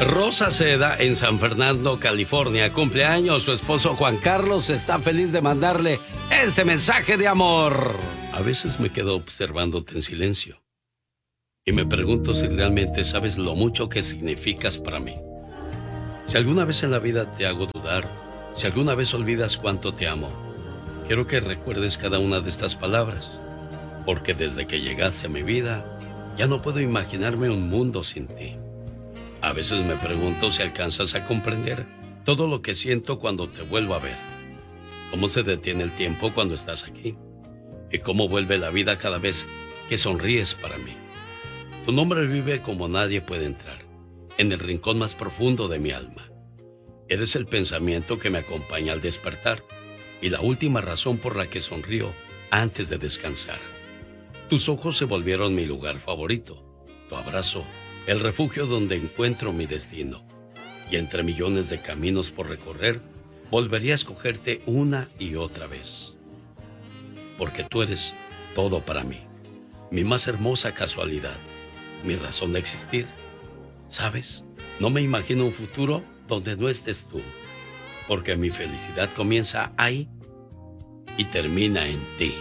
Rosa Seda en San Fernando, California, cumpleaños. Su esposo Juan Carlos está feliz de mandarle este mensaje de amor. A veces me quedo observándote en silencio y me pregunto si realmente sabes lo mucho que significas para mí. Si alguna vez en la vida te hago dudar, si alguna vez olvidas cuánto te amo, quiero que recuerdes cada una de estas palabras, porque desde que llegaste a mi vida, ya no puedo imaginarme un mundo sin ti. A veces me pregunto si alcanzas a comprender todo lo que siento cuando te vuelvo a ver. Cómo se detiene el tiempo cuando estás aquí. Y cómo vuelve la vida cada vez que sonríes para mí. Tu nombre vive como nadie puede entrar, en el rincón más profundo de mi alma. Eres el pensamiento que me acompaña al despertar y la última razón por la que sonrío antes de descansar. Tus ojos se volvieron mi lugar favorito. Tu abrazo, el refugio donde encuentro mi destino. Y entre millones de caminos por recorrer, volvería a escogerte una y otra vez. Porque tú eres todo para mí, mi más hermosa casualidad, mi razón de existir. ¿Sabes? No me imagino un futuro donde no estés tú, porque mi felicidad comienza ahí y termina en ti.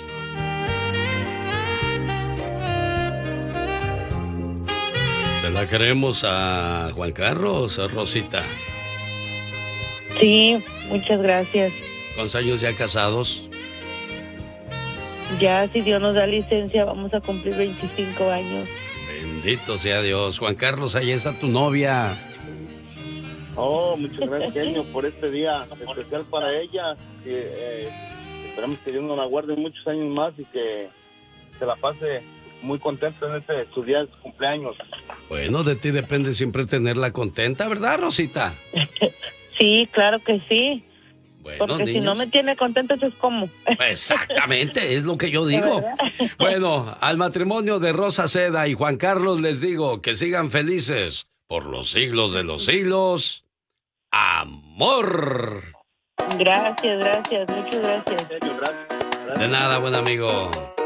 ¿Se la queremos a Juan Carlos, Rosita? Sí, muchas gracias. ¿Cuántos años ya casados? Ya, si Dios nos da licencia, vamos a cumplir 25 años. Bendito sea Dios. Juan Carlos, ahí está tu novia. Oh, muchas gracias, genio, por este día especial para ella. Esperamos que Dios nos la guarde muchos años más y que se la pase muy contenta en su día de su cumpleaños. Bueno, de ti depende siempre tenerla contenta, ¿verdad, Rosita? Sí, claro que sí. Bueno, porque niños, si no me tiene contenta, entonces ¿cómo? Exactamente, es lo que yo digo. Bueno, al matrimonio de Rosa Seda y Juan Carlos les digo que sigan felices por los siglos de los siglos. ¡Amor! Gracias, muchas gracias. Gracias. De nada, buen amigo.